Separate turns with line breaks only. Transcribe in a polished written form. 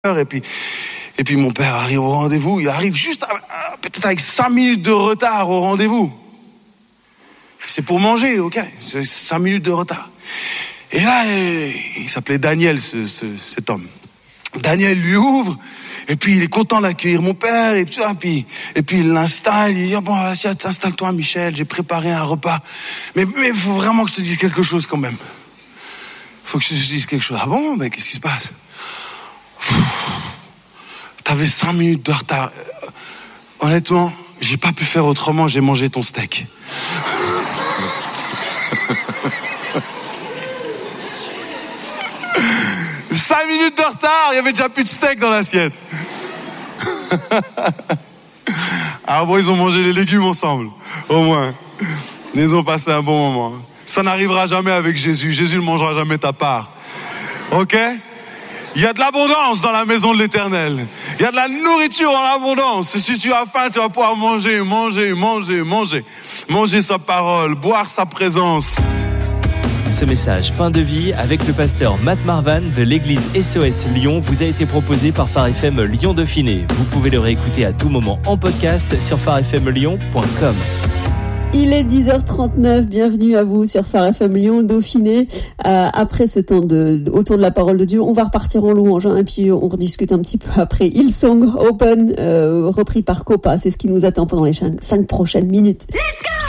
Et puis mon père arrive au rendez-vous, il arrive juste peut-être avec 5 minutes de retard au rendez-vous. C'est pour manger, ok, c'est 5 minutes de retard. Et là, il s'appelait Daniel, cet homme. Daniel lui ouvre, et puis il est content d'accueillir mon père, et puis il l'installe, il dit « Bon, installe-toi Michel, j'ai préparé un repas. Mais il faut vraiment que je te dise quelque chose quand même. Faut que je te dise quelque chose. » « Ah bon, mais qu'est-ce qui se passe ?» « T'avais 5 minutes de retard. Honnêtement, j'ai pas pu faire autrement, j'ai mangé ton steak. » 5 minutes de retard, il y avait déjà plus de steak dans l'assiette. Alors bon, ils ont mangé les légumes ensemble, au moins. Ils ont passé un bon moment. Ça n'arrivera jamais avec Jésus. Jésus ne mangera jamais ta part. Ok ? Il y a de l'abondance dans la maison de l'Éternel. Il y a de la nourriture en abondance. Si tu as faim, tu vas pouvoir manger sa parole, boire sa présence.
Ce message Pain de vie avec le pasteur Matt Marvan de l'église SOS Lyon vous a été proposé par Phare FM Lyon Dauphiné. Vous pouvez le réécouter à tout moment en podcast sur pharefmlyon.com.
Il est 10h39, bienvenue à vous sur Phare FM Lyon Dauphiné. Après ce temps autour de la parole de Dieu, on va repartir en louange, et puis on rediscute un petit peu après Hillsong Open, repris par Copa. C'est ce qui nous attend pendant les 5 prochaines minutes. Let's go!